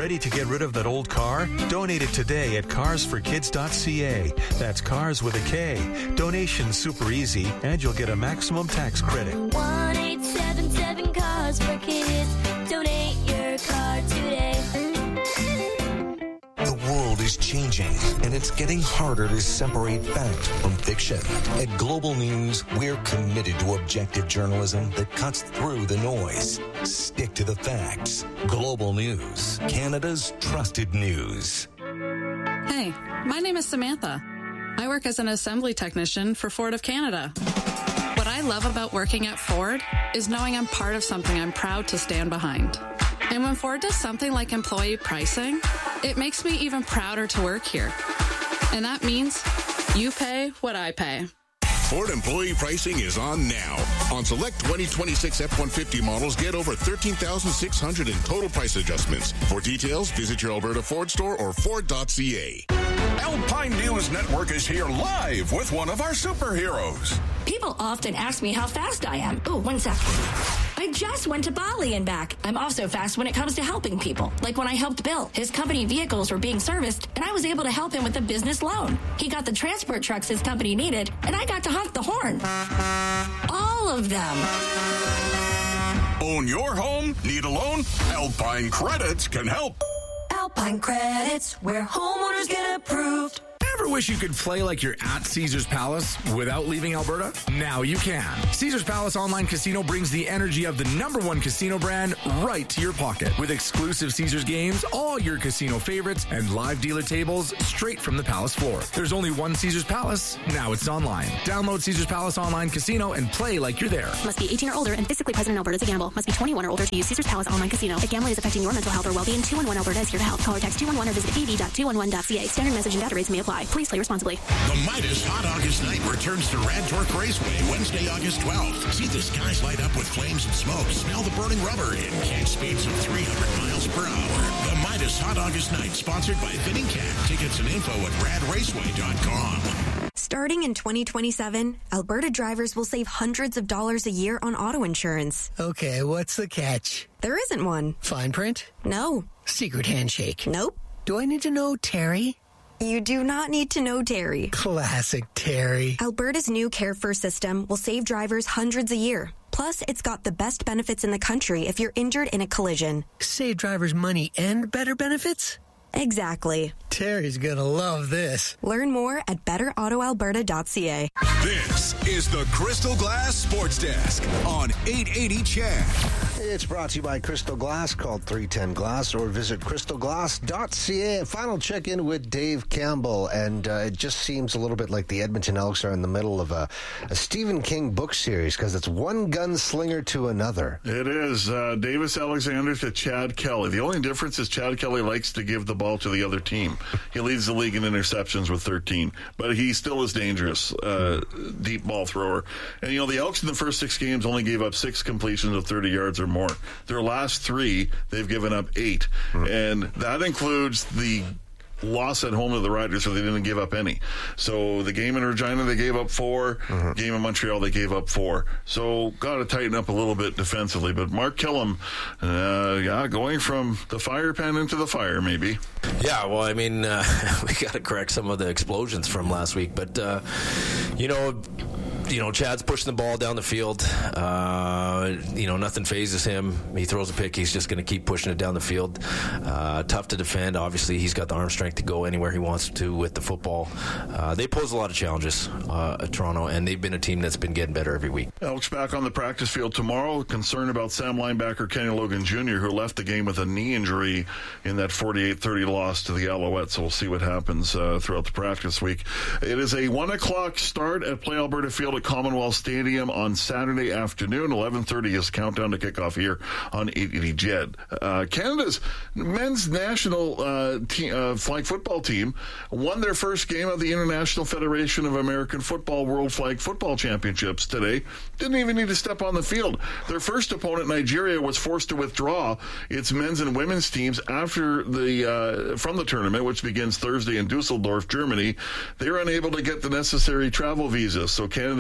Ready to get rid of that old car? Donate it today at carsforkids.ca. That's cars with a K. Donation's super easy, and you'll get a maximum tax credit. 1-877-CARS-FOR-KIDS. Donate your car today. The world is changing, and it's getting harder to separate fact from fiction. At Global News, we're committed to objective journalism that cuts through the noise. Stick to the facts. Global News, Canada's trusted news. Hey, my name is Samantha. I work as an assembly technician for Ford of Canada. What I love about working at Ford is knowing I'm part of something I'm proud to stand behind. And when Ford does something like employee pricing, it makes me even prouder to work here. And that means you pay what I pay. Ford employee pricing is on now. On select 2026 F-150 models, get over $13,600 in total price adjustments. For details, visit your Alberta Ford store or Ford.ca. Alpine News Network is here live with one of our superheroes. People often ask me how fast I am. Oh, 1 sec. I just went to Bali and back. I'm also fast when it comes to helping people. Like when I helped Bill. His company vehicles were being serviced, and I was able to help him with a business loan. He got the transport trucks his company needed, and I got to honk the horn. All of them. Own your home? Need a loan? Alpine Credits can help. Alpine Credits, where homeowners get approved. Ever wish you could play like you're at Caesars Palace without leaving Alberta? Now you can. Caesars Palace Online Casino brings the energy of the #1 casino brand right to your pocket. With exclusive Caesars games, all your casino favorites, and live dealer tables straight from the Palace floor. There's only one Caesars Palace. Now it's online. Download Caesars Palace Online Casino and play like you're there. Must be 18 or older and physically present in Alberta to gamble. Must be 21 or older to use Caesars Palace Online Casino. If gambling is affecting your mental health or well-being, 211 Alberta is here to help. Call or text 211 or visit av.211.ca. Standard message and data rates may apply. Please play responsibly. The Midas Hot August Night returns to Rad Torque Raceway Wednesday, August 12th. See the skies light up with flames and smoke. Smell the burning rubber and catch speeds of 300 miles per hour. The Midas Hot August Night, sponsored by Fitting Cat. Tickets and info at radraceway.com. Starting in 2027, Alberta drivers will save hundreds of dollars a year on auto insurance. Okay, what's the catch? There isn't one. Fine print? No. Secret handshake? Nope. Do I need to know Terry? You do not need to know Terry. Classic Terry. Alberta's new Care First system will save drivers hundreds a year. Plus, it's got the best benefits in the country if you're injured in a collision. Save drivers money and better benefits? Exactly. Terry's gonna love this. Learn more at betterautoalberta.ca. This is the Crystal Glass Sports Desk on 880 CHED. It's brought to you by Crystal Glass. Call 310 Glass or visit crystalglass.ca. Final check-in with Dave Campbell, and it just seems a little bit like the Edmonton Elks are in the middle of a Stephen King book series, because it's one gunslinger to another. It is. Davis Alexander to Chad Kelly. The only difference is Chad Kelly likes to give the ball to the other team. He leads the league in interceptions with 13, but he still is dangerous, deep ball thrower. And, you know, the Elks in the first 6 games only gave up 6 completions of 30 yards or more. Their last 3, they've given up 8. And that includes the loss at home to the Riders, so they didn't give up any. So the game in Regina, they gave up 4. Game in Montreal, they gave up 4. So got to tighten up a little bit defensively. But Mark Killam, going from the fire pan into the fire, maybe. Yeah, well, I mean, we got to correct some of the explosions from last week. But, Chad's pushing the ball down the field. Nothing phases him. He throws a pick. He's just going to keep pushing it down the field. Tough to defend. Obviously, he's got the arm strength to go anywhere he wants to with the football. They pose a lot of challenges at Toronto, and they've been a team that's been getting better every week. Elks back on the practice field tomorrow. Concern about Sam linebacker Kenny Logan Jr., who left the game with a knee injury in that 48-30 loss to the Alouettes. So we'll see what happens throughout the practice week. It is a 1 o'clock start at Play Alberta Field at Commonwealth Stadium on Saturday afternoon. 11:30 is countdown to kickoff here on 880 CHED. Canada's men's national flag football team won their first game of the International Federation of American Football World Flag Football Championships today. Didn't even need to step on the field. Their first opponent, Nigeria, was forced to withdraw its men's and women's teams after from the tournament, which begins Thursday in Dusseldorf, Germany. They were unable to get the necessary travel visas, so Canada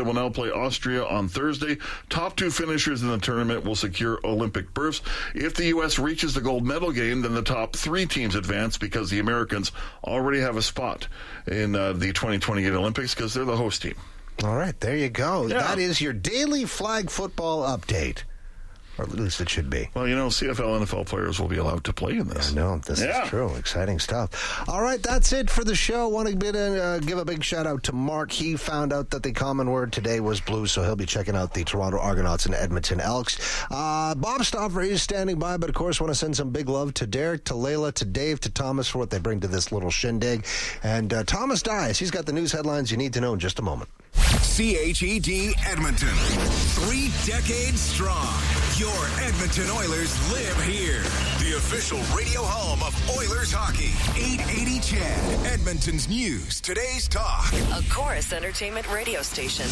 Canada will now play Austria on Thursday. Top 2 finishers in the tournament will secure Olympic berths. If the U.S. reaches the gold medal game, then the top 3 teams advance because the Americans already have a spot in the 2028 Olympics because they're the host team. All right, there you go. Yeah. That is your daily flag football update. Or at least it should be. Well, CFL, NFL players will be allowed to play in this. I know, this is true. Exciting stuff. All right, that's it for the show. Want to give a big shout out to Mark. He found out that the common word today was blue, so he'll be checking out the Toronto Argonauts and Edmonton Elks. Bob Stauffer is standing by, but of course want to send some big love to Derek, to Layla, to Dave, to Thomas for what they bring to this little shindig. And Thomas Dias, he's got the news headlines you need to know in just a moment. CHED Edmonton. 3 decades strong. Your Edmonton Oilers live here. The official radio home of Oilers hockey. 880 CHED. Edmonton's news. Today's talk. A Chorus Entertainment radio station.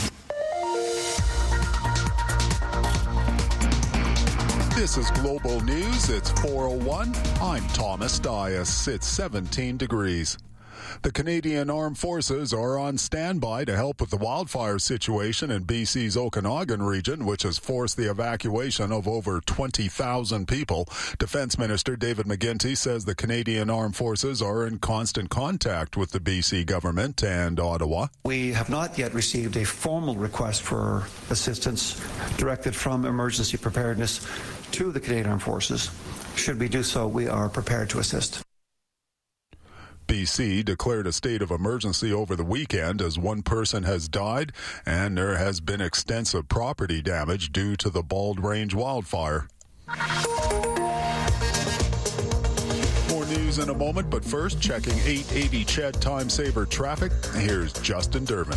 This is Global News. It's 4:01. I'm Thomas Dias. It's 17 degrees. The Canadian Armed Forces are on standby to help with the wildfire situation in BC's Okanagan region, which has forced the evacuation of over 20,000 people. Defense Minister David McGuinty says the Canadian Armed Forces are in constant contact with the BC government and Ottawa. We have not yet received a formal request for assistance directed from emergency preparedness to the Canadian Armed Forces. Should we do so, we are prepared to assist. BC declared a state of emergency over the weekend as one person has died and there has been extensive property damage due to the Bald Range wildfire. More news in a moment, but first, checking 880 CHED Time Saver traffic. Here's Justin Durbin.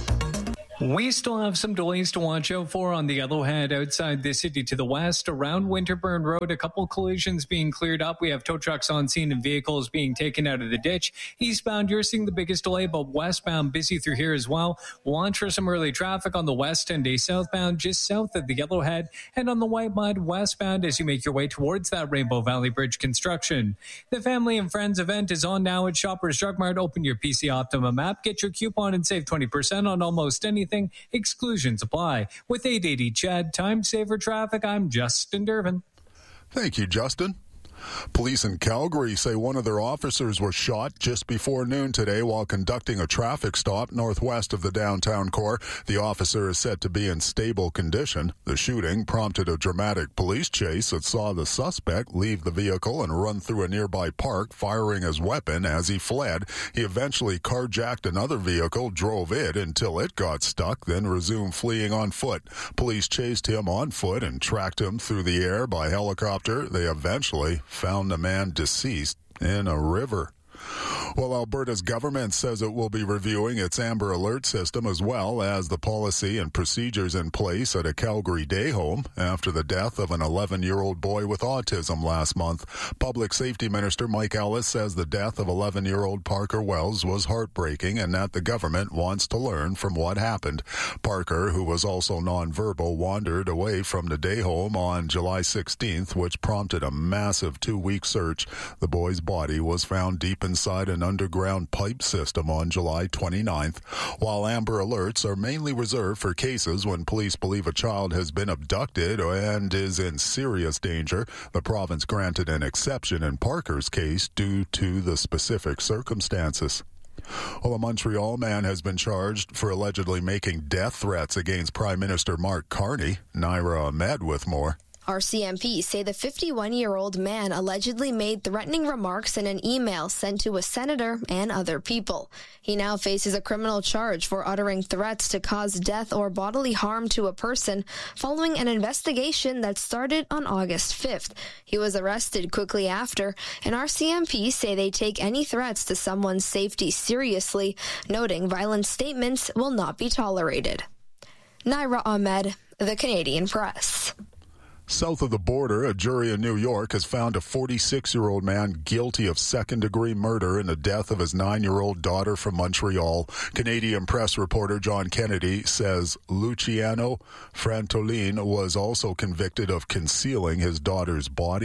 We still have some delays to watch out for on the Yellowhead outside the city to the west. Around Winterburn Road, a couple collisions being cleared up. We have tow trucks on scene and vehicles being taken out of the ditch. Eastbound, you're seeing the biggest delay, but westbound busy through here as well. Watch for some early traffic on the west and a southbound just south of the Yellowhead, and on the White Mud westbound as you make your way towards that Rainbow Valley Bridge construction. The Family and Friends event is on now at Shoppers Drug Mart. Open your PC Optimum app, get your coupon and save 20% on almost anything. Exclusions apply. With 880 CHED Time Saver Traffic, I'm Justin Durbin. Thank you, Justin. Police in Calgary say one of their officers was shot just before noon today while conducting a traffic stop northwest of the downtown core. The officer is said to be in stable condition. The shooting prompted a dramatic police chase that saw the suspect leave the vehicle and run through a nearby park, firing his weapon as he fled. He eventually carjacked another vehicle, drove it until it got stuck, then resumed fleeing on foot. Police chased him on foot and tracked him through the air by helicopter. They eventually found the man deceased in a river. Well, Alberta's government says it will be reviewing its Amber Alert system as well as the policy and procedures in place at a Calgary day home after the death of an 11-year-old boy with autism last month. Public Safety Minister Mike Ellis says the death of 11-year-old Parker Wells was heartbreaking and that the government wants to learn from what happened. Parker, who was also nonverbal, wandered away from the day home on July 16th, which prompted a massive 2-week search. The boy's body was found deep inside an underground pipe system on July 29th. While Amber Alerts are mainly reserved for cases when police believe a child has been abducted and is in serious danger, the province granted an exception in Parker's case due to the specific circumstances. Well, a Montreal man has been charged for allegedly making death threats against Prime Minister Mark Carney. Naira Ahmed with more. RCMP say the 51-year-old man allegedly made threatening remarks in an email sent to a senator and other people. He now faces a criminal charge for uttering threats to cause death or bodily harm to a person following an investigation that started on August 5th. He was arrested quickly after, and RCMP say they take any threats to someone's safety seriously, noting violent statements will not be tolerated. Naira Ahmed, The Canadian Press. South of the border, a jury in New York has found a 46-year-old man guilty of second-degree murder in the death of his 9-year-old daughter from Montreal. Canadian press reporter John Kennedy says Luciano Frantolin was also convicted of concealing his daughter's body.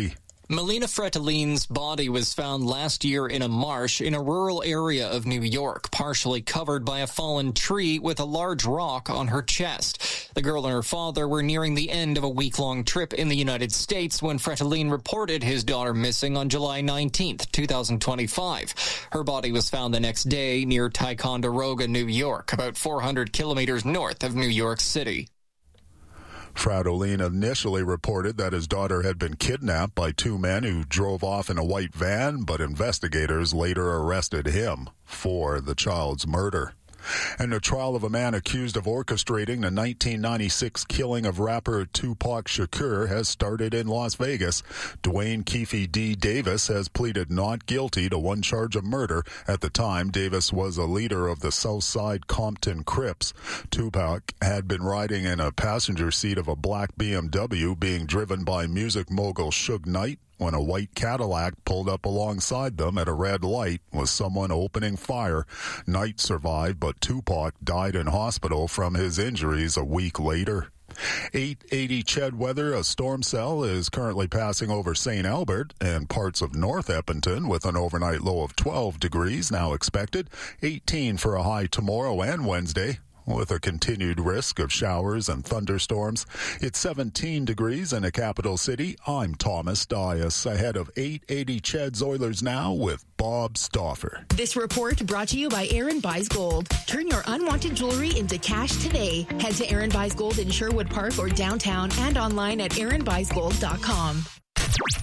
Melina Fretilin's body was found last year in a marsh in a rural area of New York, partially covered by a fallen tree with a large rock on her chest. The girl and her father were nearing the end of a week-long trip in the United States when Fretilin reported his daughter missing on July 19th, 2025. Her body was found the next day near Ticonderoga, New York, about 400 kilometers north of New York City. Fratellin initially reported that his daughter had been kidnapped by two men who drove off in a white van, but investigators later arrested him for the child's murder. And the trial of a man accused of orchestrating the 1996 killing of rapper Tupac Shakur has started in Las Vegas. Dwayne Keefe D. Davis has pleaded not guilty to one charge of murder. At the time, Davis was a leader of the Southside Compton Crips. Tupac had been riding in a passenger seat of a black BMW being driven by music mogul Suge Knight when a white Cadillac pulled up alongside them at a red light with someone opening fire. Knight survived, but Tupac died in hospital from his injuries a week later. 880 Ched weather. A storm cell is currently passing over St. Albert and parts of North Edmonton with an overnight low of 12 degrees now expected. 18 for a high tomorrow and Wednesday, with a continued risk of showers and thunderstorms. It's 17 degrees in the capital city. I'm Thomas Dias, ahead of 880 Ched's Oilers Now with Bob Stauffer. This report brought to you by Aaron Buys Gold. Turn your unwanted jewelry into cash today. Head to Aaron Buys Gold in Sherwood Park or downtown and online at aaronbuysgold.com.